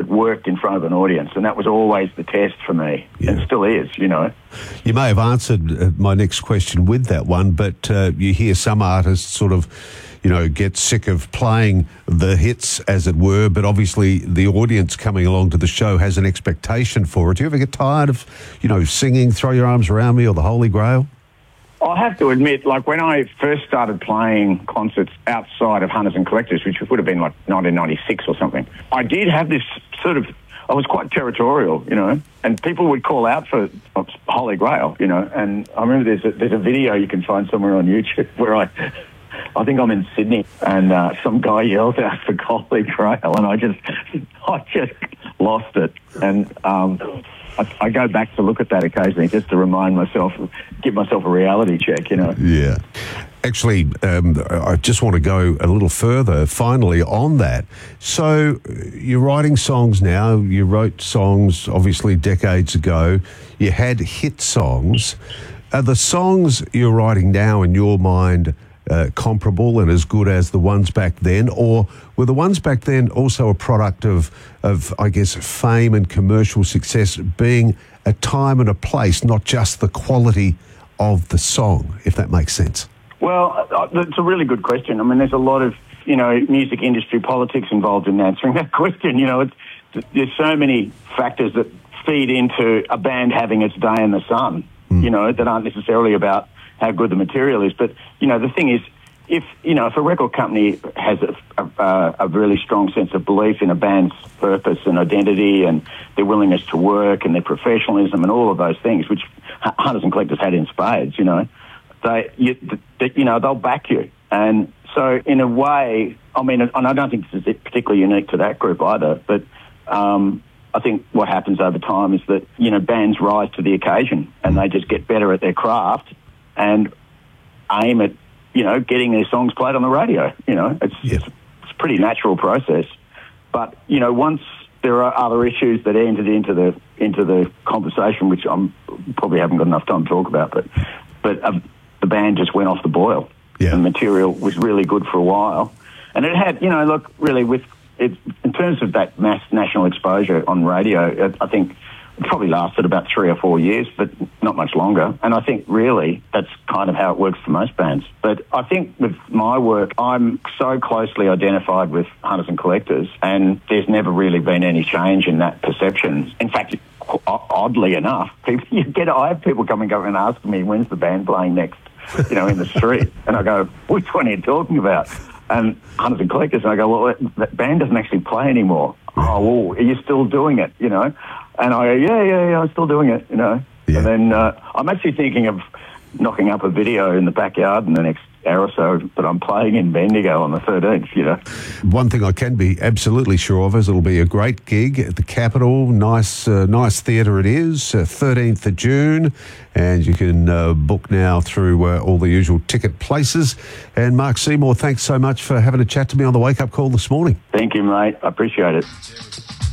it worked in front of an audience, and that was always the test for me, and still is, you know. You may have answered my next question with that one, but you hear some artists sort of, you know, get sick of playing the hits, as it were, but obviously the audience coming along to the show has an expectation for it. Do you ever get tired of, you know, singing Throw Your Arms Around Me or The Holy Grail? I have to admit, like, when I first started playing concerts outside of Hunters and Collectors, which would have been like 1996 or something, I did have this sort of, I was quite territorial, you know, and people would call out for Holy Grail, you know, and I remember there's a video you can find somewhere on YouTube where I think I'm in Sydney, and some guy yelled out for Holy Grail, and I just lost it, and I go back to look at that occasionally just to remind myself, give myself a reality check, you know. Yeah. Actually, I just want to go a little further, finally, on that. So you're writing songs now. You wrote songs, obviously, decades ago. You had hit songs. Are the songs you're writing now, in your mind, comparable and as good as the ones back then, or were the ones back then also a product of I guess, fame and commercial success being a time and a place, not just the quality of the song, if that makes sense? Well, it's a really good question. I mean, there's a lot of, you know, music industry politics involved in answering that question. You know, there's so many factors that feed into a band having its day in the sun, you know, that aren't necessarily about how good the material is. But, you know, the thing is, if a record company has a really strong sense of belief in a band's purpose and identity and their willingness to work and their professionalism and all of those things, which Hunters and Collectors had in spades, you know, they'll back you. And so in a way, I mean, and I don't think this is particularly unique to that group either, but I think what happens over time is that, you know, bands rise to the occasion and they just get better at their craft and aim at, you know, getting their songs played on the radio. You know, it's a pretty natural process. But, you know, once there are other issues that entered into the conversation, which I'm probably haven't got enough time to talk about, but the band just went off the boil. Yeah. The material was really good for a while. And it had, you know, look, really with it, in terms of that mass national exposure on radio, I think it probably lasted about 3 or 4 years, but not much longer. And I think really that's kind of how it works for most bands. But I think with my work, I'm so closely identified with Hunters and Collectors, and there's never really been any change in that perception. In fact, oddly enough, I have people coming up and asking me, when's the band playing next, you know, in the street? And I go, which one are you talking about? And Hunters and Collectors, and I go, well, that band doesn't actually play anymore. Oh, well, are you still doing it, you know? And I go, yeah, I'm still doing it, you know. Yeah. And then I'm actually thinking of knocking up a video in the backyard in the next hour or so that I'm playing in Bendigo on the 13th, you know. One thing I can be absolutely sure of is it'll be a great gig at the Capitol. Nice theatre it is, 13th of June. And you can book now through all the usual ticket places. And Mark Seymour, thanks so much for having a chat to me on the Wake Up Call this morning. Thank you, mate. I appreciate it.